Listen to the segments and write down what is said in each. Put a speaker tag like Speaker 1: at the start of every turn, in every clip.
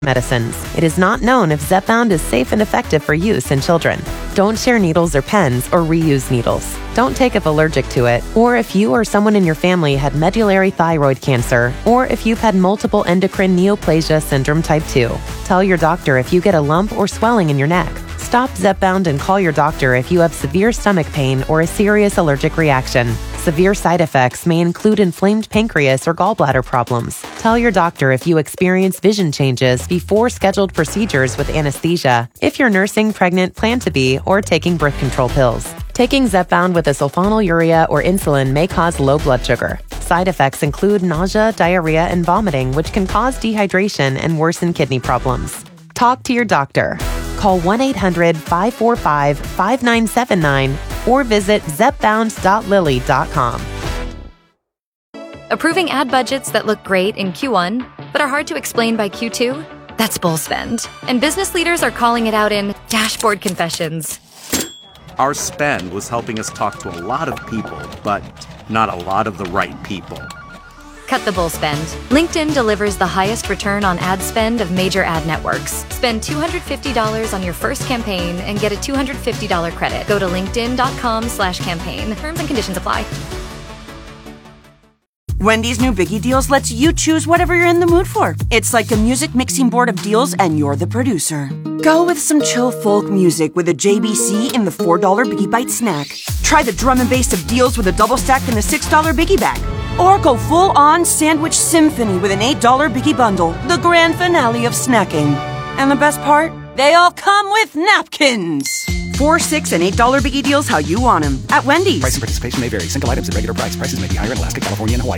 Speaker 1: medicines. It is not known if Zepbound is safe and effective for use in children. Don't share needles or pens or reuse needles. Don't take if allergic to it, or if you or someone in your family had medullary thyroid cancer, or if you've had multiple endocrine neoplasia syndrome type 2. Tell your doctor if you get a lump or swelling in your neck. Stop Zepbound and call your doctor if you have severe stomach pain or a serious allergic reaction. Severe side effects may include inflamed pancreas or gallbladder problems. Tell your doctor if you experience vision changes before scheduled procedures with anesthesia, if you're nursing, pregnant, plan to be, or taking birth control pills. Taking Zepbound with a sulfonylurea or insulin may cause low blood sugar. Side effects include nausea, diarrhea, and vomiting, which can cause dehydration and worsen kidney problems. Talk to your doctor. Call 1-800-545-5979 or visit zepbound.lilly.com.
Speaker 2: Approving ad budgets that look great in Q1 but are hard to explain by Q2? That's bull spend. And business leaders are calling it out in dashboard confessions.
Speaker 3: Our spend was helping us talk to a lot of people, but not a lot of the right people.
Speaker 2: Cut the bull spend. LinkedIn delivers the highest return on ad spend of major ad networks. Spend $250 on your first campaign and get a $250 credit. Go to linkedin.com/campaign. Terms and conditions apply.
Speaker 4: Wendy's new Biggie Deals lets you choose whatever you're in the mood for. It's like a music mixing board of deals and you're the producer. Go with some chill folk music with a JBC in the $4 Biggie Bite snack. Try the drum and bass of deals with a double stack in the $6 Biggie Bag. Or go full-on sandwich symphony with an $8 Biggie Bundle, the grand finale of snacking. And the best part? They all come with napkins. $4, $6, and $8 Biggie Deals how you want them at Wendy's.
Speaker 5: Price and participation may vary. Single items at regular price. Prices may be higher in Alaska, California, and Hawaii.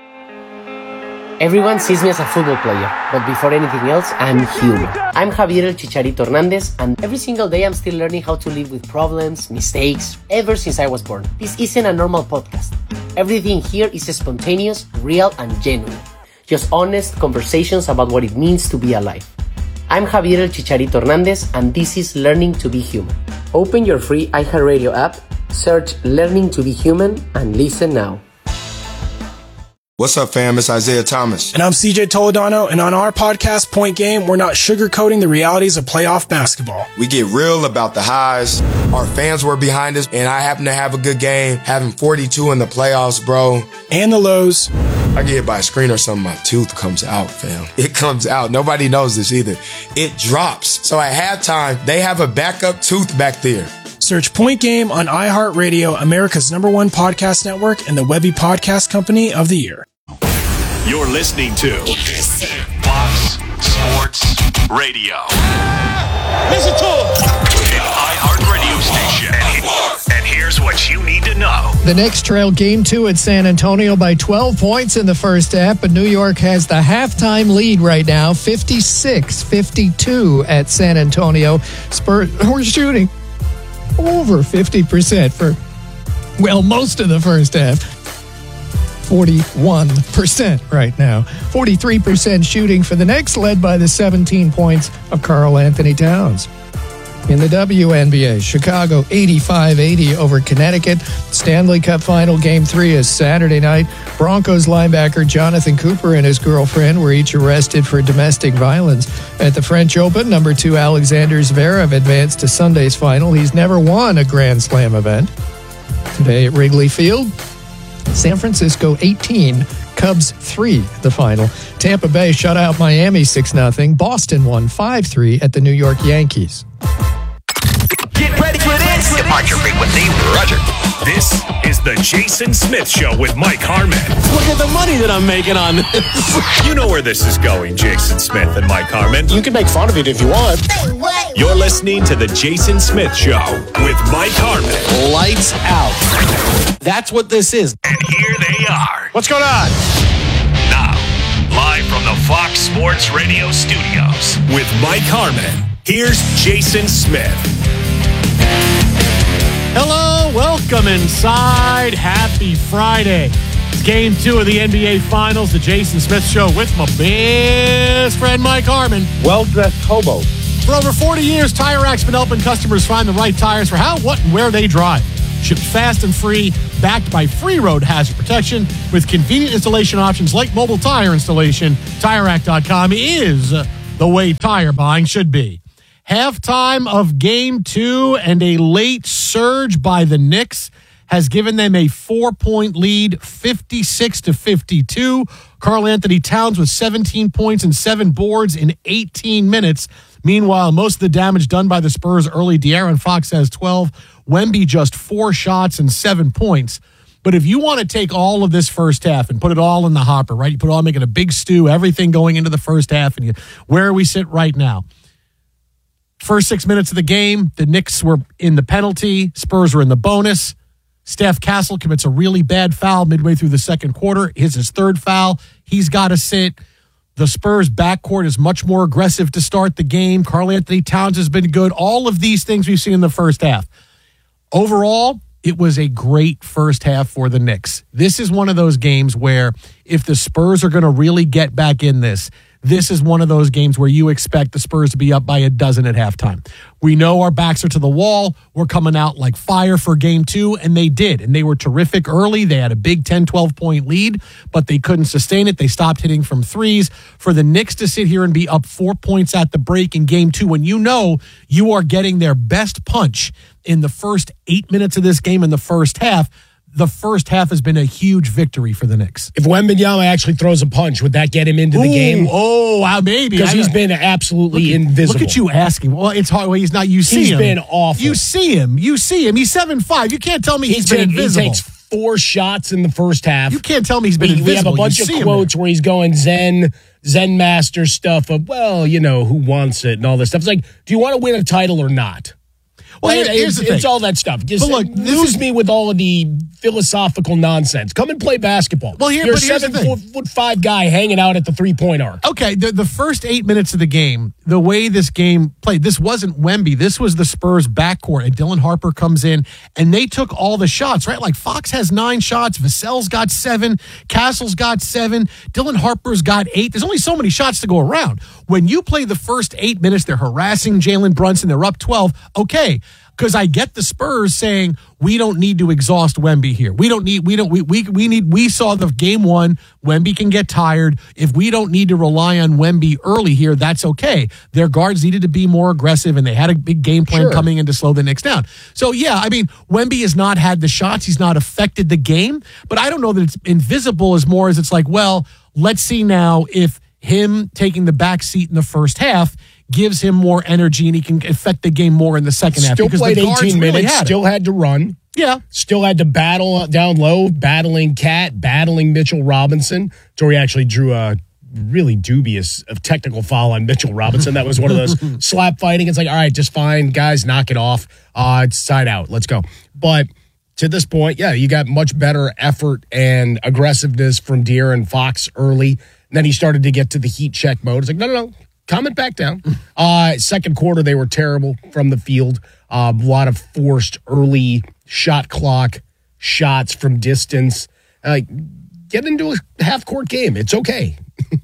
Speaker 6: Everyone sees me as a football player, but before anything else, I'm human. I'm Javier El Chicharito Hernandez, and every single day I'm still learning how to live with problems, mistakes, ever since I was born. This isn't a normal podcast. Everything here is spontaneous, real, and genuine. Just honest conversations about what it means to be alive. I'm Javier El Chicharito Hernandez, and this is Learning to Be Human. Open your free iHeartRadio app, search Learning to Be Human, and listen now.
Speaker 7: What's up, fam? It's Isaiah Thomas.
Speaker 8: And I'm CJ Toledano, and on our podcast, Point Game, we're not sugarcoating the realities of playoff basketball.
Speaker 7: We get real about the highs. Our fans were behind us, and I happen to have a good game, having 42 in the playoffs, bro.
Speaker 8: And the lows.
Speaker 7: I get hit by a screen or something, my tooth comes out, fam. It comes out. Nobody knows this either. It drops. So at halftime, they have a backup tooth back there.
Speaker 8: Search Point Game on iHeartRadio, America's #1 podcast network, and the Webby Podcast Company of the Year.
Speaker 9: You're listening to Fox Sports Radio.
Speaker 10: Listen to it.
Speaker 9: An iHeartRadio station. And here's what you need to know.
Speaker 11: The Knicks trailed Game 2 at San Antonio by 12 points in the first half, but New York has the halftime lead right now, 56-52 at San Antonio. Spurs were shooting over 50% for, well, most of the first half. 41% right now. 43% shooting for the Knicks, led by the 17 points of Karl Anthony Towns. In the WNBA, Chicago 85-80 over Connecticut. Stanley Cup Final Game 3 is Saturday night. Broncos linebacker Jonathan Cooper and his girlfriend were each arrested for domestic violence. At the French Open, number 2 Alexander Zverev advanced to Sunday's final. He's never won a Grand Slam event. Today at Wrigley Field, San Francisco 18, Cubs 3, the final. Tampa Bay shut out Miami 6-0. Boston won 5-3 at the New York Yankees.
Speaker 9: Get ready for this. Departure frequency, Roger. This is the Jason Smith Show with Mike Harmon.
Speaker 10: Look at the money that I'm making on this.
Speaker 9: You know where this is going, Jason Smith and Mike Harmon.
Speaker 10: You can make fun of it if you want.
Speaker 9: You're listening to the Jason Smith Show with Mike Harmon.
Speaker 10: Lights out. That's what this is.
Speaker 9: And here they are.
Speaker 10: What's going on?
Speaker 9: Now, live from the Fox Sports Radio studios with Mike Harmon. Here's Jason Smith.
Speaker 12: Hello, welcome inside. Happy Friday. It's Game 2 of the NBA Finals, the Jason Smith Show with my best friend Mike Harmon.
Speaker 13: Well-dressed hobo.
Speaker 12: For over 40 years, Tire Rack's been helping customers find the right tires for how, what, and where they drive. Shipped fast and free, backed by free road hazard protection with convenient installation options like mobile tire installation. TireRack.com is the way tire buying should be. Halftime of Game 2 and a late surge by the Knicks has given them a 4-point lead, 56-52. Karl Anthony Towns with 17 points and 7 boards in 18 minutes. Meanwhile, most of the damage done by the Spurs early. De'Aaron Fox has 12. Wemby just 4 shots and 7 points. But if you want to take all of this first half and put it all in the hopper, right? You put it all, making a big stew, everything going into the first half, and where we sit right now. First 6 minutes of the game, the Knicks were in the penalty. Spurs were in the bonus. Steph Castle commits a really bad foul midway through the second quarter. It's his third foul. He's got to sit. The Spurs backcourt is much more aggressive to start the game. Karl Anthony Towns has been good. All of these things we've seen in the first half. Overall, it was a great first half for the Knicks. This is one of those games where if the Spurs are going to really get back in this is one of those games where you expect the Spurs to be up by a dozen at halftime. We know our backs are to the wall. We're coming out like fire for Game 2, and they did. And they were terrific early. They had a big 10, 12-point lead, but they couldn't sustain it. They stopped hitting from threes. For the Knicks to sit here and be up 4 points at the break in Game 2, when you know you are getting their best punch in the first 8 minutes of this game in the first half, the first half has been a huge victory for the Knicks.
Speaker 13: If Wembanyama actually throws a punch, would that get him into the game?
Speaker 12: Oh, maybe.
Speaker 13: Because he's been absolutely invisible.
Speaker 12: Look at you asking. Well, it's hard. Well, he's not. You see
Speaker 13: him.
Speaker 12: He's
Speaker 13: been awful.
Speaker 12: You see him. He's 7'5". You can't tell me he's been invisible.
Speaker 13: He takes 4 shots in the first half.
Speaker 12: You can't tell me he's been invisible.
Speaker 13: We have a bunch of quotes where he's going Zen master stuff of, well, who wants it and all this stuff. It's like, do you want to win a title or not?
Speaker 12: Well, here's the thing.
Speaker 13: It's all that stuff. Just
Speaker 12: look,
Speaker 13: lose me with all of the philosophical nonsense. Come and play basketball.
Speaker 12: Well,
Speaker 13: you're a 7'5" guy hanging out at the 3-point arc.
Speaker 12: Okay, the first 8 minutes of the game, the way this game played, this wasn't Wemby. This was the Spurs backcourt, and Dylan Harper comes in, and they took all the shots, right? Like Fox has 9 shots, Vassell's got 7, Castle's got 7, Dylan Harper's got 8. There's only so many shots to go around. When you play the first 8 minutes, they're harassing Jalen Brunson, they're up 12. Okay, because I get the Spurs saying we don't need to exhaust Wemby here. We saw the game 1. Wemby can get tired. If we don't need to rely on Wemby early here, that's okay. Their guards needed to be more aggressive, and they had a big game plan coming in to slow the Knicks down. So yeah, Wemby has not had the shots. He's not affected the game, but I don't know that it's invisible as more as it's like, well, let's see now if him taking the back seat in the first half gives him more energy and he can affect the game more in the second half.
Speaker 13: Still played 18 minutes, still had to run.
Speaker 12: Yeah.
Speaker 13: Still had to battle down low, battling Cat, battling Mitchell Robinson. Torrey actually drew a really dubious technical foul on Mitchell Robinson. That was one of those slap fighting. It's like, all right, just fine. Guys, knock it off. It's side out. Let's go. But to this point, yeah, you got much better effort and aggressiveness from De'Aaron Fox early. And then he started to get to the heat check mode. It's like, no. Calm it back down. Second quarter, they were terrible from the field. A lot of forced early shot clock shots from distance. Get into a half-court game. It's okay.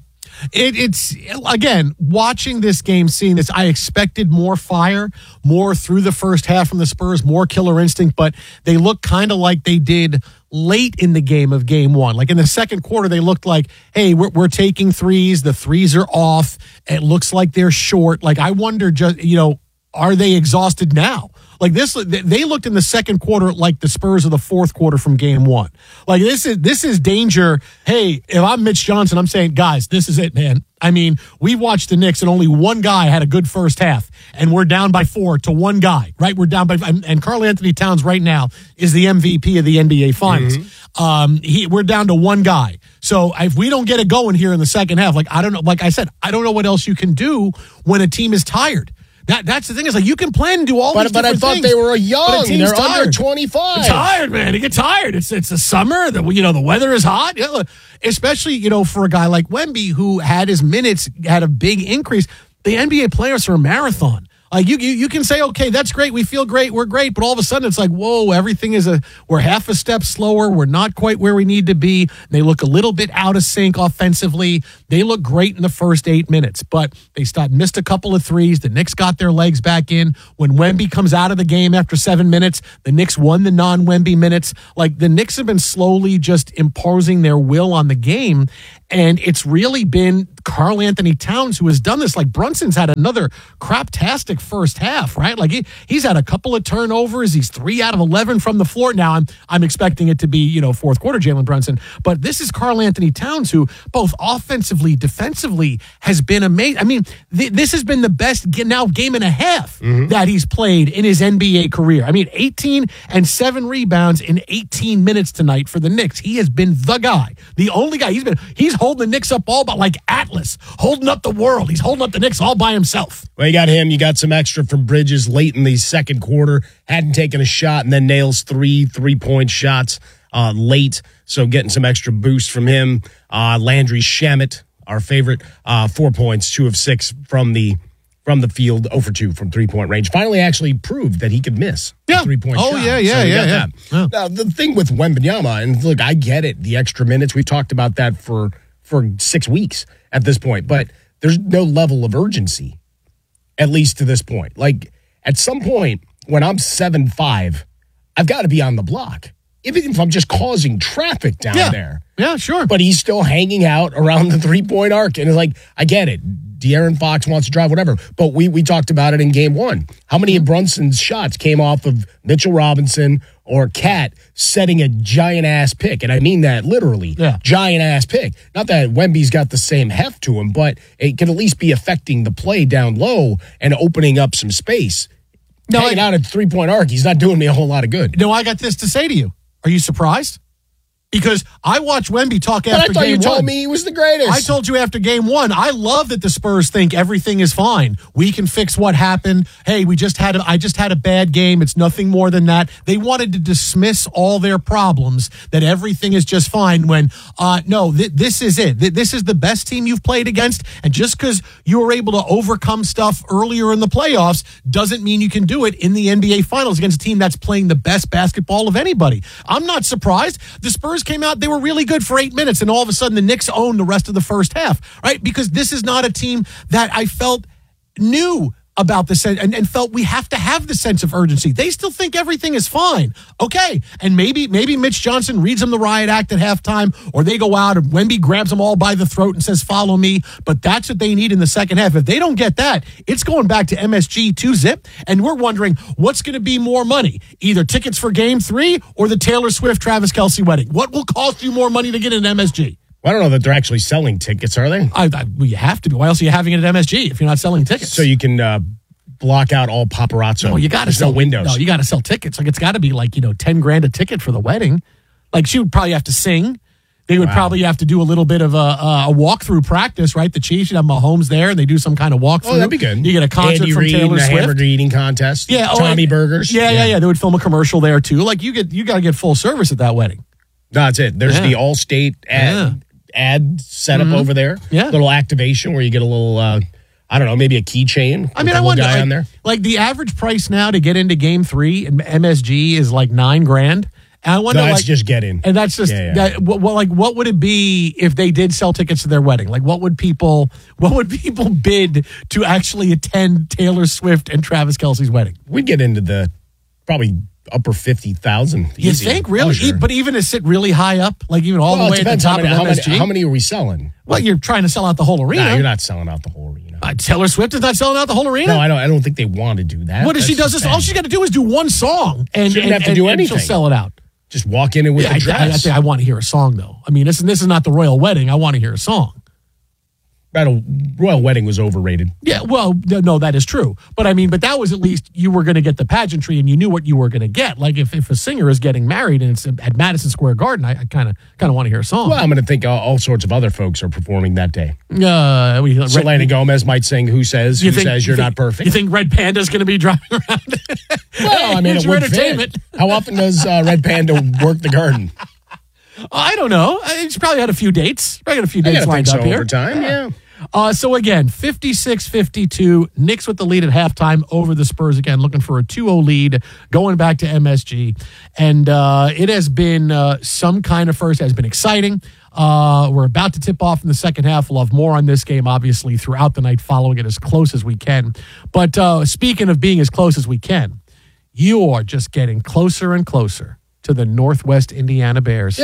Speaker 12: It's again, watching this game, seeing this, I expected more fire, more through the first half from the Spurs, more killer instinct, but they look kind of like they did late in the game of Game 1. Like in the second quarter, they looked like, hey, we're taking threes. The threes are off. It looks like they're short. Like I wonder, are they exhausted now? Like this, they looked in the second quarter like the Spurs of the fourth quarter from Game 1. Like this is danger. Hey, if I'm Mitch Johnson, I'm saying, guys, this is it, man. We watched the Knicks and only one guy had a good first half, and we're down by 4 to one guy, right? We're down by, and Karl Anthony Towns right now is the MVP of the NBA Finals. Mm-hmm. We're down to one guy. So if we don't get it going here in the second half, I don't know. Like I said, I don't know what else you can do when a team is tired. That's the thing. Is like you can plan and do all these different things.
Speaker 13: But I thought they were young. They're under 25.
Speaker 12: They're tired, man. They get tired. It's the summer. The weather is hot. Yeah, especially for a guy like Wemby who had his minutes had a big increase. The NBA players are a marathon. Like you can say, okay, that's great. We feel great. We're great. But all of a sudden it's like, whoa, everything we're half a step slower. We're not quite where we need to be. They look a little bit out of sync offensively. They look great in the first 8 minutes, but they missed a couple of threes. The Knicks got their legs back in. When Wemby comes out of the game after 7 minutes, the Knicks won the non-Wemby minutes. Like the Knicks have been slowly just imposing their will on the game. And it's really been Karl Anthony Towns who has done this. Like Brunson's had another craptastic first half, right? Like he's had a couple of turnovers. He's 3 out of 11 from the floor. Now I'm expecting it to be, fourth quarter Jalen Brunson. But this is Karl Anthony Towns who both offensively, defensively has been amazing. I mean, this has been the best game and a half that he's played in his NBA career. I mean, 18 and 7 rebounds in 18 minutes tonight for the Knicks. He has been the guy, the only guy. He's holding the Knicks up all by like Atlas, holding up the world. He's holding up the Knicks all by himself.
Speaker 13: Well, you got him. You got some extra from Bridges late in the second quarter. Hadn't taken a shot and then nails 3 3-point shots late. So getting some extra boost from him. Landry Shamet, our favorite, 4 points, 2 of 6 from the field, 0 for 2 from 3-point range. Finally actually proved that he could miss a 3-point shot.
Speaker 12: Yeah.
Speaker 13: Now, the thing with Wembanyama, and look, I get it, the extra minutes. We've talked about that for 6 weeks at this point, but there's no level of urgency, at least to this point. Like, at some point, when I'm 7'5", I've got to be on the block, even if I'm just causing traffic down there.
Speaker 12: Yeah, sure.
Speaker 13: But he's still hanging out around the 3-point arc, and it's like, I get it. De'Aaron Fox wants to drive, whatever. But we talked about it in game 1. How many of Brunson's shots came off of Mitchell Robinson or Cat setting a giant-ass pick? And I mean that literally.
Speaker 12: Yeah.
Speaker 13: Giant-ass pick. Not that Wemby's got the same heft to him, but it could at least be affecting the play down low and opening up some space. Hanging out at the 3-point arc, he's not doing me a whole lot of good.
Speaker 12: No, I got this to say to you. Are you surprised? Because I watched Wemby talk after game 1.
Speaker 13: But I thought you told me he was the greatest.
Speaker 12: I told you after game 1. I love that the Spurs think everything is fine. We can fix what happened. Hey, I just had a bad game. It's nothing more than that. They wanted to dismiss all their problems, that everything is just fine when, no, this is it. This is the best team you've played against. And just because you were able to overcome stuff earlier in the playoffs doesn't mean you can do it in the NBA Finals against a team that's playing the best basketball of anybody. I'm not surprised. The Spurs came out, they were really good for 8 minutes, and all of a sudden the Knicks owned the rest of the first half, right? Because this is not a team that I felt knew about this and felt we have to have the sense of urgency. They still think everything is fine. Okay. And maybe Mitch Johnson reads them the riot act at halftime, or they go out and Wemby grabs them all by the throat and says, follow me. But that's what they need in the second half. If they don't get that, it's going back to MSG 2-zip. And we're wondering what's going to be more money, either tickets for game 3 or the Taylor Swift Travis Kelce wedding. What will cost you more money to get in MSG?
Speaker 13: Well, I don't know that they're actually selling tickets, are they?
Speaker 12: Well, you have to be. Why else are you having it at MSG if you're not selling tickets?
Speaker 13: So you can block out all paparazzo.
Speaker 12: No, you got to sell
Speaker 13: windows.
Speaker 12: No, you got to sell tickets. Like, it's got to be like, $10,000 a ticket for the wedding. Like, she would probably have to sing. They would probably have to do a little bit of a walkthrough practice, right? The Chiefs, you'd have Mahomes there, and they do some kind of walkthrough.
Speaker 13: Oh, that'd be good.
Speaker 12: You get a concert
Speaker 13: Andy
Speaker 12: from
Speaker 13: Reid,
Speaker 12: Taylor Swift.
Speaker 13: Hamburger eating contest.
Speaker 12: Yeah,
Speaker 13: Tommy Burgers.
Speaker 12: Yeah. They would film a commercial there too. Like, you got to get full service at that wedding.
Speaker 13: No, that's it. There's the Allstate ad setup over there.
Speaker 12: Yeah,
Speaker 13: little activation where you get a little. I don't know, maybe a keychain.
Speaker 12: I mean, I wonder, on there. Like, the average price now to get into Game 3 in MSG is like $9,000. And I wonder,
Speaker 13: that's just get in,
Speaker 12: and that's just that. What would it be if they did sell tickets to their wedding? Like, what would people bid to actually attend Taylor Swift and Travis Kelce's wedding?
Speaker 13: We'd get into the probably upper 50,000.
Speaker 12: You think, really?
Speaker 13: Oh, sure.
Speaker 12: But even to sit really high up, like even all the way at the top of MSG?
Speaker 13: How many are we selling?
Speaker 12: Well, you're trying to sell out the whole arena.
Speaker 13: No, you're not selling out the whole arena.
Speaker 12: Taylor Swift is not selling out the whole arena?
Speaker 13: No, I don't think they want to do that.
Speaker 12: What if she does this? All she's got to do is do one song, and
Speaker 13: she doesn't have to do anything.
Speaker 12: She'll sell it out.
Speaker 13: Just walk in with the dress.
Speaker 12: I want to hear a song, though. I mean, this is not the royal wedding. I want to hear a song.
Speaker 13: Royal wedding was overrated.
Speaker 12: Yeah, well, no, that is true. But I mean, that was at least you were going to get the pageantry and you knew what you were going to get. Like if a singer is getting married and it's at Madison Square Garden, I kind of want to hear a song.
Speaker 13: Well, I'm going to think all sorts of other folks are performing that day.
Speaker 12: Selena
Speaker 13: Gomez might sing "Who Says You're Not Perfect."
Speaker 12: You think Red Panda's going to be driving around?
Speaker 13: Well, I mean, it would entertainment. Fit. How often does Red Panda work the garden?
Speaker 12: I don't know. He's probably had a few dates. Probably got a few dates lined up here
Speaker 13: over time. Yeah.
Speaker 12: So again, 56-52, Knicks with the lead at halftime over the Spurs again, looking for a 2-0 lead, going back to MSG. And it has been some kind of first. It has been exciting. We're about to tip off in the second half. We'll have more on this game, obviously, throughout the night, following it as close as we can. But speaking of being as close as we can, you are just getting closer and closer to the Northwest Indiana Bears.
Speaker 13: Yeah.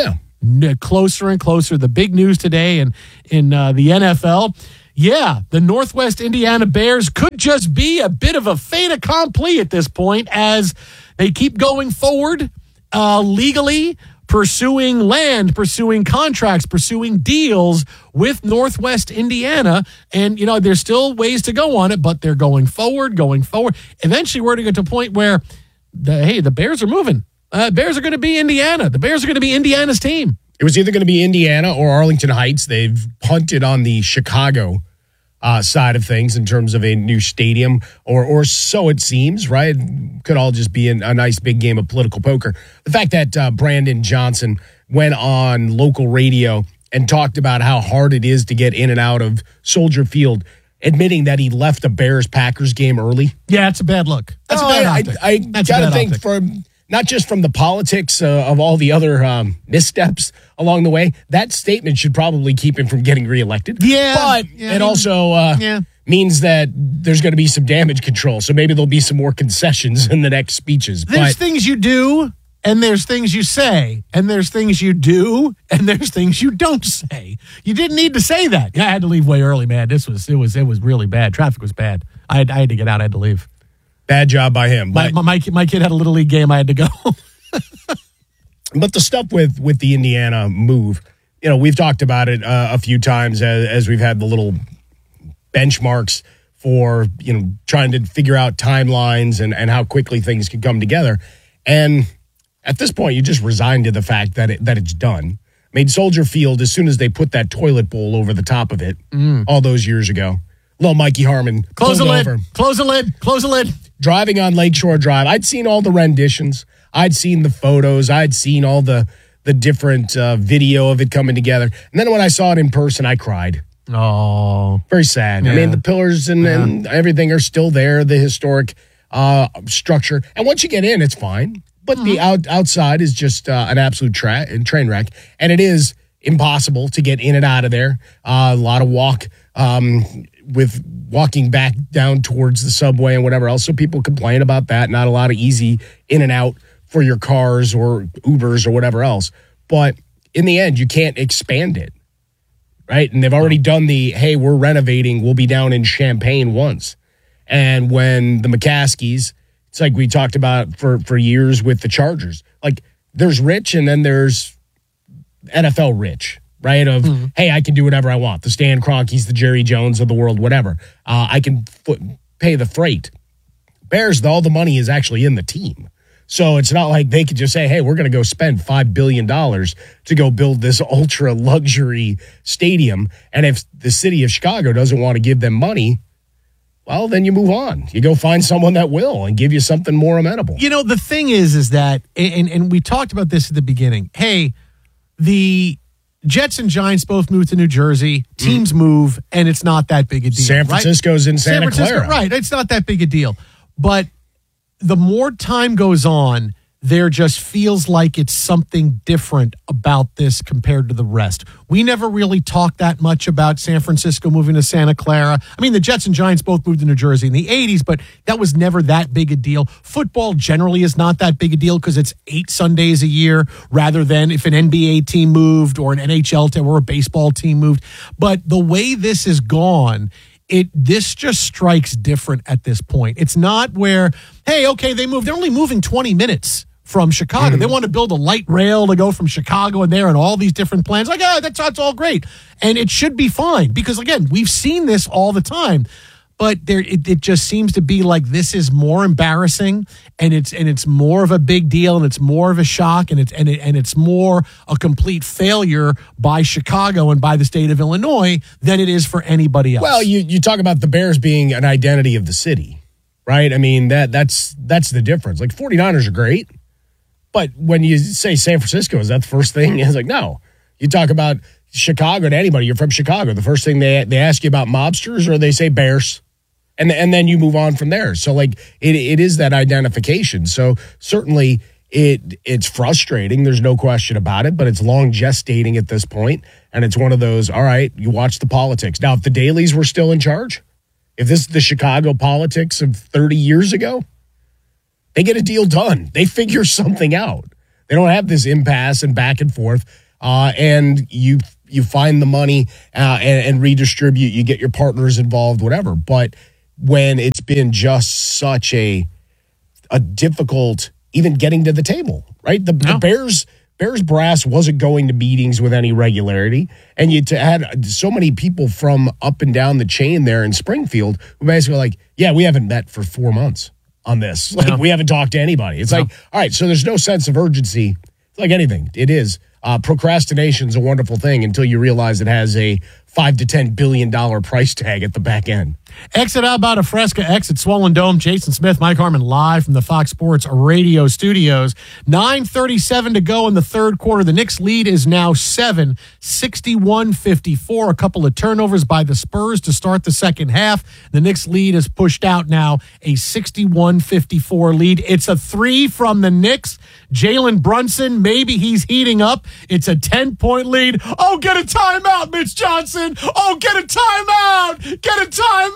Speaker 12: closer and closer. The big news today in the NFL, the Northwest Indiana Bears could just be a bit of a fait accompli at this point as they keep going forward legally, pursuing land, pursuing contracts, pursuing deals with Northwest Indiana. And, there's still ways to go on it, but they're going forward. Eventually, we're going to get to a point where, the Bears are moving. Bears are going to be Indiana. The Bears are going to be Indiana's team.
Speaker 13: It was either going to be Indiana or Arlington Heights. They've punted on the Chicago side of things in terms of a new stadium, or so it seems, right? Could all just be a nice big game of political poker. The fact that Brandon Johnson went on local radio and talked about how hard it is to get in and out of Soldier Field, admitting that he left the Bears-Packers game early.
Speaker 12: Yeah, it's a bad look. That's a bad optic.
Speaker 13: I got to think from not just from the politics of all the other missteps along the way, that statement should probably keep him from getting reelected.
Speaker 12: Yeah.
Speaker 13: But it also means that there's going to be some damage control. So maybe there'll be some more concessions in the next speeches.
Speaker 12: There's things you do, and there's things you say, and there's things you do, and there's things you don't say. You didn't need to say that. I had to leave way early, man. It was really bad. Traffic was bad. I had to get out. I had to leave.
Speaker 13: Bad job by him.
Speaker 12: My kid had a Little League game. I had to go.
Speaker 13: But the stuff with the Indiana move, we've talked about it a few times as we've had the little benchmarks for, trying to figure out timelines and how quickly things can come together. And at this point, you just resign to the fact that it's done. Made Soldier Field, as soon as they put that toilet bowl over the top of it all those years ago, little Mikey Harmon
Speaker 12: Close the lid.
Speaker 13: Driving on Lakeshore Drive, I'd seen all the renditions. I'd seen the photos. I'd seen all the different video of it coming together. And then when I saw it in person, I cried.
Speaker 12: Oh.
Speaker 13: Very sad.
Speaker 12: Yeah.
Speaker 13: I mean, the pillars and everything are still there, the historic structure. And once you get in, it's fine. But the outside is just an absolute train wreck. And it is impossible to get in and out of there. A lot of walk with walking back down towards the subway and whatever else. So people complain about that. Not a lot of easy in and out for your cars or Ubers or whatever else. But in the end, you can't expand it, right? And they've already done hey, we're renovating. We'll be down in Champaign once. And when the McCaskies, it's like we talked about for years with the Chargers. Like, there's rich and then there's NFL rich, right? Of, hey, I can do whatever I want. The Stan Kroenkes, the Jerry Jones of the world, whatever. I can pay the freight. Bears, all the money is actually in the team. So it's not like they could just say, hey, we're going to go spend $5 billion to go build this ultra luxury stadium. And if the city of Chicago doesn't want to give them money, well, then you move on. You go find someone that will and give you something more amenable.
Speaker 12: The thing is that, and we talked about this at the beginning. Hey, the Jets and Giants both moved to New Jersey. Teams move, and it's not that big a deal.
Speaker 13: San Francisco's in Santa Clara.
Speaker 12: Right. It's not that big a deal. But the more time goes on, there just feels like it's something different about this compared to the rest. We never really talked that much about San Francisco moving to Santa Clara. I mean, the Jets and Giants both moved to New Jersey in the 80s, but that was never that big a deal. Football generally is not that big a deal because it's 8 Sundays a year rather than if an NBA team moved or an NHL team or a baseball team moved. But the way this is gone, this just strikes different at this point. It's not where, hey, okay, they moved. They're only moving 20 minutes from Chicago. They want to build a light rail to go from Chicago and there and all these different plans. Like, that's all great. And it should be fine because, again, we've seen this all the time. But it just seems to be like this is more embarrassing and it's more of a big deal and it's more of a shock and it's more a complete failure by Chicago and by the state of Illinois than it is for anybody else.
Speaker 13: Well, you talk about the Bears being an identity of the city, right? I mean, that's the difference. Like, 49ers are great. But when you say San Francisco, is that the first thing? It's like, no. You talk about Chicago to anybody, you're from Chicago. The first thing they ask you about mobsters or they say Bears. And then you move on from there. So, like, it is that identification. So, certainly, it's frustrating. There's no question about it. But it's long gestating at this point. And it's one of those, all right, you watch the politics. Now, if the Dailies were still in charge, if this is the Chicago politics of 30 years ago, they get a deal done. They figure something out. They don't have this impasse and back and forth. and you find the money and redistribute. You get your partners involved, whatever. But when it's been just such a difficult, even getting to the table, right? The Bears brass wasn't going to meetings with any regularity, and you had so many people from up and down the chain there in Springfield who basically like, yeah, we haven't met for 4 months on this. Like, we haven't talked to anybody. It's like, all right, so there's no sense of urgency. It's like anything. It is. Procrastination's a wonderful thing until you realize it has a $5 to $10 billion price tag at the back end.
Speaker 12: Exit out about a Fresca, exit Swollen Dome. Jason Smith, Mike Harmon, live from the Fox Sports Radio studios. 9:37 to go in the third quarter. The Knicks lead is now 7, 61-54. A couple of turnovers by the Spurs to start the second half. The Knicks lead is pushed out now, a 61-54 lead. It's a 3 from the Knicks. Jalen Brunson, maybe he's heating up. It's a 10-point lead. Oh, get a timeout, Mitch Johnson. Oh, get a timeout. Get a timeout.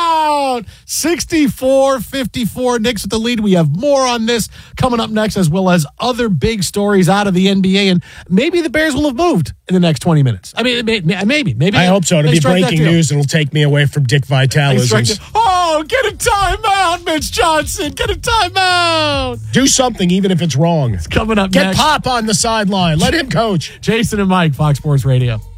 Speaker 12: 64-54. Knicks with the lead. We have more on this coming up next, as well as other big stories out of the NBA. And maybe the Bears will have moved in the next 20 minutes. I mean, maybe.
Speaker 13: I hope so. It'll be breaking news. It'll take me away from Dick Vitalisms.
Speaker 12: Oh, get a timeout, Mitch Johnson. Get a timeout.
Speaker 13: Do something, even if it's wrong.
Speaker 12: It's coming up
Speaker 13: Get
Speaker 12: next.
Speaker 13: Pop on the sideline. Let him coach.
Speaker 12: Jason and Mike, Fox Sports Radio.